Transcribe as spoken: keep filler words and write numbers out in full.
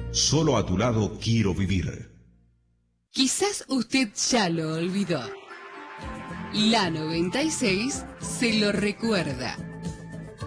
Solo a tu lado quiero vivir. Quizás usted ya lo olvidó. La noventa y seis se lo recuerda.